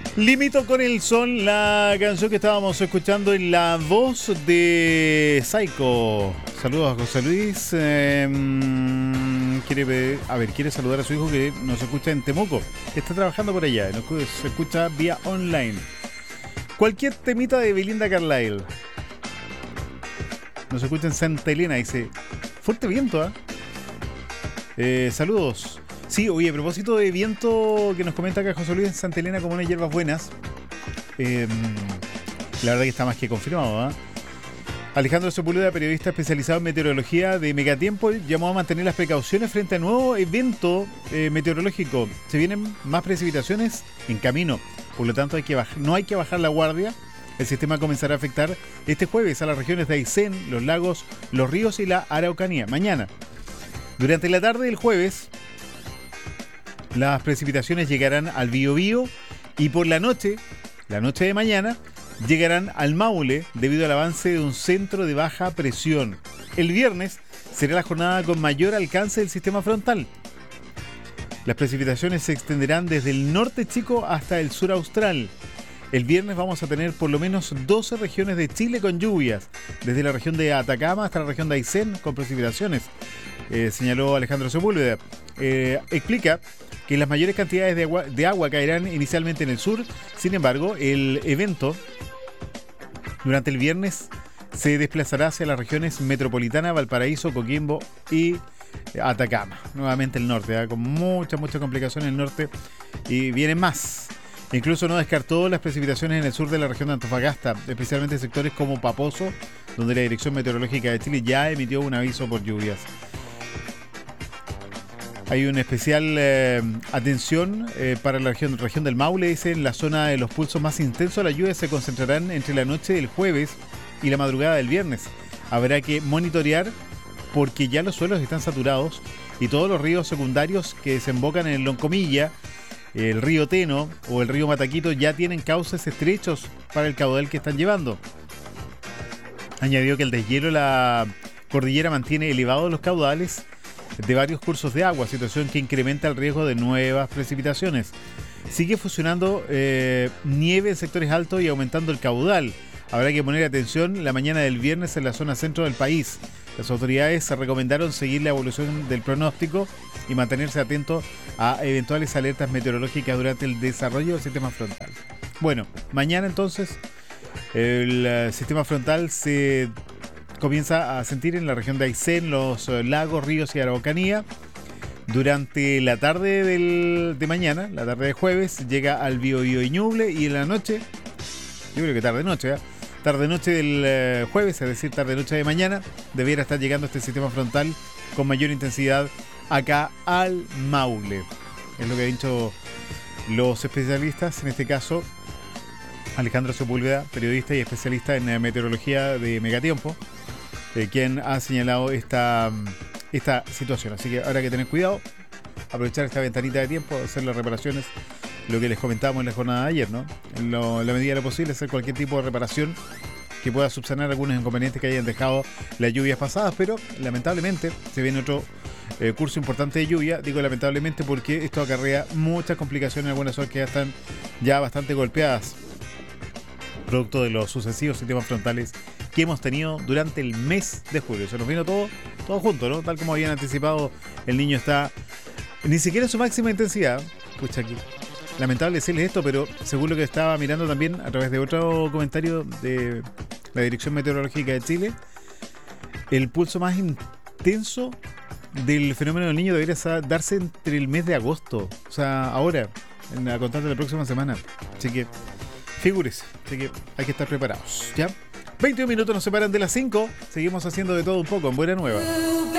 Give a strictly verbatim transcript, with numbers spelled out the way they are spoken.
Limito con el sol, la canción que estábamos escuchando en la voz de Saiko. Saludos a José Luis. Eh, quiere, a ver, quiere saludar a su hijo que nos escucha en Temuco, que está trabajando por allá, nos se escucha vía online. Cualquier temita de Belinda Carlisle. Nos escucha en Santa Elena, dice. Fuerte viento, ¿eh? Eh, saludos. Sí, oye, a propósito de viento que nos comenta acá José Luis en Santa Elena como unas hierbas buenas, eh, la verdad que está más que confirmado, ¿eh? Alejandro Sepúlveda, periodista especializado en meteorología de Megatiempo, llamó a mantener las precauciones frente al nuevo evento eh, meteorológico. Se vienen más precipitaciones en camino, por lo tanto hay que baj- no hay que bajar la guardia. El sistema comenzará a afectar este jueves a las regiones de Aysén, los lagos, los ríos y la Araucanía. Mañana, durante la tarde del jueves, las precipitaciones llegarán al Biobío y por la noche, la noche de mañana, llegarán al Maule debido al avance de un centro de baja presión. El viernes será la jornada con mayor alcance del sistema frontal. Las precipitaciones se extenderán desde el norte chico hasta el sur austral. El viernes vamos a tener por lo menos doce regiones de Chile con lluvias, desde la región de Atacama hasta la región de Aysén con precipitaciones, eh, señaló Alejandro Sepúlveda. Eh, explica que las mayores cantidades de agua, de agua caerán inicialmente en el sur. Sin embargo, el evento durante el viernes se desplazará hacia las regiones metropolitana, Valparaíso, Coquimbo y Atacama. Nuevamente el norte, ¿eh? Con mucha, mucha complicación en el norte y vienen más. Incluso no descartó las precipitaciones en el sur de la región de Antofagasta, especialmente en sectores como Paposo, donde la Dirección Meteorológica de Chile ya emitió un aviso por lluvias. Hay una especial eh, atención eh, para la región, región del Maule, dice, en la zona de los pulsos más intensos. Las lluvias se concentrarán entre la noche del jueves y la madrugada del viernes. Habrá que monitorear porque ya los suelos están saturados y todos los ríos secundarios que desembocan en el Loncomilla, el río Teno o el río Mataquito ya tienen cauces estrechos para el caudal que están llevando. Añadió que el deshielo de la cordillera mantiene elevados los caudales de varios cursos de agua, situación que incrementa el riesgo de nuevas precipitaciones. Sigue fusionando eh, nieve en sectores altos y aumentando el caudal. Habrá que poner atención la mañana del viernes en la zona centro del país. Las autoridades se recomendaron seguir la evolución del pronóstico y mantenerse atentos a eventuales alertas meteorológicas durante el desarrollo del sistema frontal. Bueno, mañana entonces el uh, sistema frontal se comienza a sentir en la región de Aysén, los uh, lagos, ríos y Araucanía. Durante la tarde del, de mañana, la tarde de jueves, llega al Biobío y Ñuble, y en la noche, yo creo que tarde-noche, ¿eh? tarde-noche del eh, jueves, es decir, tarde-noche de mañana, debiera estar llegando este sistema frontal con mayor intensidad acá al Maule. Es lo que han dicho los especialistas, en este caso Alejandro Sepúlveda, periodista y especialista en eh, meteorología de Megatiempo, eh, quien ha señalado esta, esta situación. Así que habrá que tener cuidado, aprovechar esta ventanita de tiempo, hacer las reparaciones, lo que les comentábamos en la jornada de ayer, ¿no? En, lo, en la medida de lo posible, hacer cualquier tipo de reparación que pueda subsanar algunos inconvenientes que hayan dejado las lluvias pasadas, pero lamentablemente se viene otro eh, curso importante de lluvia. Digo lamentablemente porque esto acarrea muchas complicaciones en algunas zonas que ya están ya bastante golpeadas, producto de los sucesivos sistemas frontales que hemos tenido durante el mes de julio. Se nos vino todo, todo junto, ¿no? Tal como habían anticipado, el Niño está ni siquiera en su máxima intensidad. Pucha, aquí lamentable decirles esto, pero según lo que estaba mirando también a través de otro comentario de la Dirección Meteorológica de Chile, el pulso más intenso del fenómeno del Niño debería darse entre el mes de agosto, o sea, ahora, en la constante de la próxima semana. Así que figúrese, así que hay que estar preparados, ¿ya? veintiún minutos nos separan de las cinco. Seguimos haciendo de todo un poco en Buena Nueva.